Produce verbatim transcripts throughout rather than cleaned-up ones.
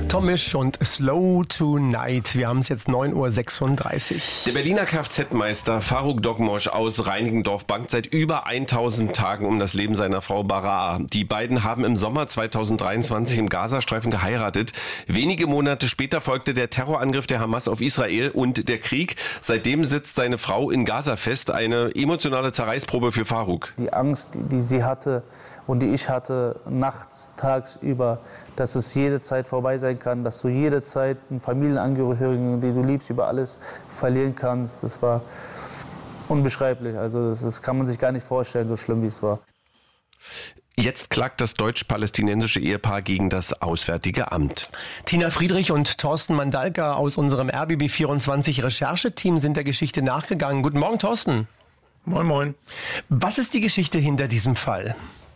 Tomisch und Slow Tonight. Wir haben es jetzt neun Uhr sechsunddreißig. Der Berliner Kfz-Meister Faruk Dokmosch aus Reinickendorf bangt seit über tausend Tagen um das Leben seiner Frau Baraa. Die beiden haben im Sommer zweitausenddreiundzwanzig im Gazastreifen geheiratet. Wenige Monate später folgte der Terrorangriff der Hamas auf Israel und der Krieg. Seitdem sitzt seine Frau in Gaza fest. Eine emotionale Zerreißprobe für Faruk. Die Angst, die, die sie hatte und die ich hatte, nachts, tagsüber, dass es jede Zeit vorbei sein kann, dass du jede Zeit einen Familienangehörigen, den du liebst, über alles verlieren kannst. Das war unbeschreiblich. Also das, das kann man sich gar nicht vorstellen, so schlimm wie es war. Jetzt klagt das deutsch-palästinensische Ehepaar gegen das Auswärtige Amt. Tina Friedrich und Thorsten Mandalka aus unserem R B B vierundzwanzig Rechercheteam sind der Geschichte nachgegangen. Guten Morgen, Thorsten. Moin, moin. Was ist die Geschichte hinter diesem Fall?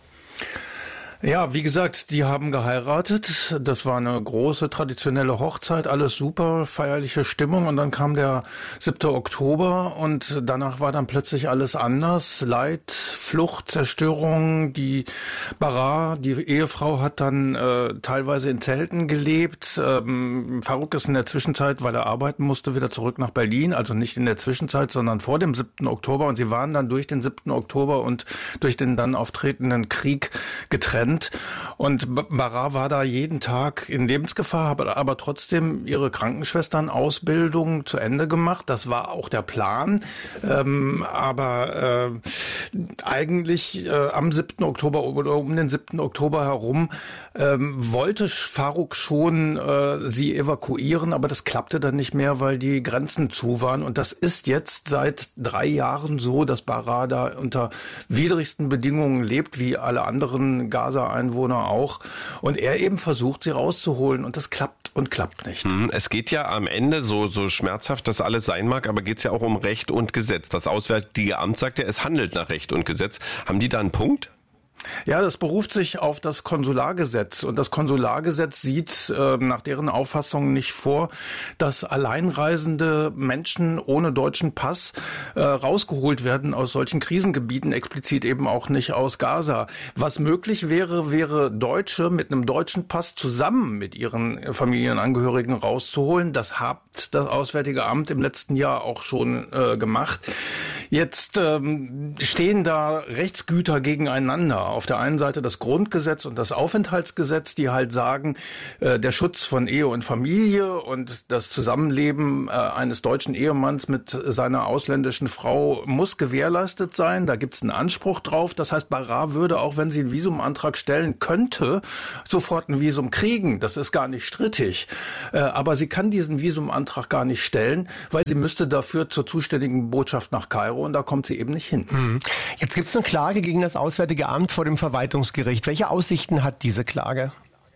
Ja, wie gesagt, die haben geheiratet. Das war eine große traditionelle Hochzeit, alles super, feierliche Stimmung. Und dann kam der siebte Oktober und danach war dann plötzlich alles anders. Leid, Flucht, Zerstörung. Die Baraa, die Ehefrau, hat dann äh, teilweise in Zelten gelebt. Ähm, Faruk ist in der Zwischenzeit, weil er arbeiten musste, wieder zurück nach Berlin. Also nicht in der Zwischenzeit, sondern vor dem siebten Oktober. Und sie waren dann durch den siebten Oktober und durch den dann auftretenden Krieg getrennt. Und Baraa war da jeden Tag in Lebensgefahr, hat aber trotzdem ihre Krankenschwesternausbildung zu Ende gemacht. Das war auch der Plan. Ähm, aber äh, eigentlich äh, am siebten Oktober oder um den siebten Oktober herum ähm, wollte Faruk schon äh, sie evakuieren, aber das klappte dann nicht mehr, weil die Grenzen zu waren. Und das ist jetzt seit drei Jahren so, dass Baraa da unter widrigsten Bedingungen lebt, wie alle anderen Gaza Einwohner auch. Und er eben versucht, sie rauszuholen. Und das klappt und klappt nicht. Es geht ja am Ende, so, so schmerzhaft das alles sein mag, aber geht es ja auch um Recht und Gesetz. Das Auswärtige Amt sagt ja, es handelt nach Recht und Gesetz. Haben die da einen Punkt? Ja, das beruft sich auf das Konsulargesetz. Und das Konsulargesetz sieht äh, nach deren Auffassung nicht vor, dass alleinreisende Menschen ohne deutschen Pass äh, rausgeholt werden aus solchen Krisengebieten, explizit eben auch nicht aus Gaza. Was möglich wäre, wäre Deutsche mit einem deutschen Pass zusammen mit ihren Familienangehörigen rauszuholen. Das hat das Auswärtige Amt im letzten Jahr auch schon äh, gemacht. Jetzt ähm, stehen da Rechtsgüter gegeneinander. Auf der einen Seite das Grundgesetz und das Aufenthaltsgesetz, die halt sagen, äh, der Schutz von Ehe und Familie und das Zusammenleben äh, eines deutschen Ehemanns mit seiner ausländischen Frau muss gewährleistet sein. Da gibt's einen Anspruch drauf. Das heißt, Baraa würde, auch wenn sie einen Visumantrag stellen könnte, sofort ein Visum kriegen. Das ist gar nicht strittig. Äh, aber sie kann diesen Visumantrag gar nicht stellen, weil sie müsste dafür zur zuständigen Botschaft nach Kairo und da kommt sie eben nicht hin. Jetzt gibt's eine Klage gegen das Auswärtige Amt vor dem Verwaltungsgericht. Welche Aussichten hat diese Klage?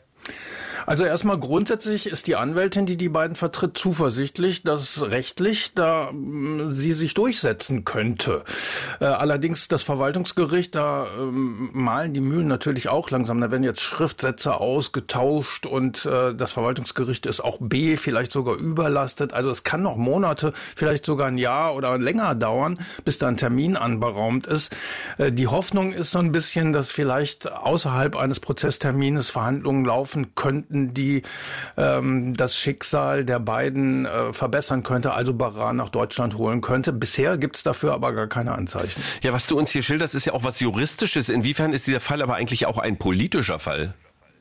Also erstmal grundsätzlich ist die Anwältin, die die beiden vertritt, zuversichtlich, dass rechtlich da mh, sie sich durchsetzen könnte. Äh, allerdings das Verwaltungsgericht, da ähm, malen die Mühlen natürlich auch langsam. Da werden jetzt Schriftsätze ausgetauscht und äh, das Verwaltungsgericht ist auch B, vielleicht sogar überlastet. Also es kann noch Monate, vielleicht sogar ein Jahr oder länger dauern, bis da ein Termin anberaumt ist. Äh, die Hoffnung ist so ein bisschen, dass vielleicht außerhalb eines Prozesstermines Verhandlungen laufen könnten, die ähm, das Schicksal der beiden äh, verbessern könnte, also Baraa nach Deutschland holen könnte. Bisher gibt es dafür aber gar keine Anzeichen. Ja, was du uns hier schilderst, ist ja auch was Juristisches. Inwiefern ist dieser Fall aber eigentlich auch ein politischer Fall?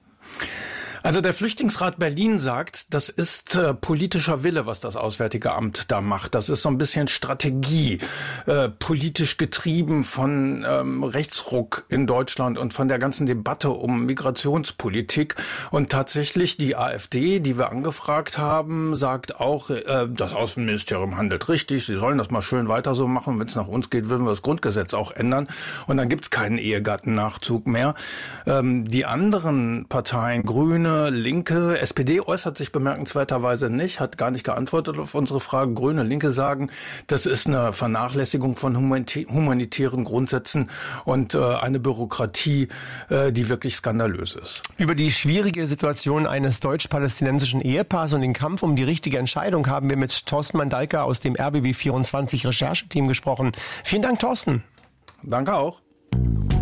Also der Flüchtlingsrat Berlin sagt, das ist äh, politischer Wille, was das Auswärtige Amt da macht. Das ist so ein bisschen Strategie, äh, politisch getrieben von ähm, Rechtsruck in Deutschland und von der ganzen Debatte um Migrationspolitik. Und tatsächlich die AfD, die wir angefragt haben, sagt auch, äh, das Außenministerium handelt richtig, sie sollen das mal schön weiter so machen. Wenn es nach uns geht, würden wir das Grundgesetz auch ändern. Und dann gibt es keinen Ehegattennachzug mehr. Ähm, die anderen Parteien, Grüne, Linke, S P D äußert sich bemerkenswerterweise nicht, hat gar nicht geantwortet auf unsere Fragen. Grüne, Linke sagen, das ist eine Vernachlässigung von humanitären Grundsätzen und äh, eine Bürokratie, äh, die wirklich skandalös ist. Über die schwierige Situation eines deutsch-palästinensischen Ehepaars und den Kampf um die richtige Entscheidung haben wir mit Thorsten Mandalka aus dem R B B vierundzwanzig Rechercheteam gesprochen. Vielen Dank, Thorsten. Danke auch.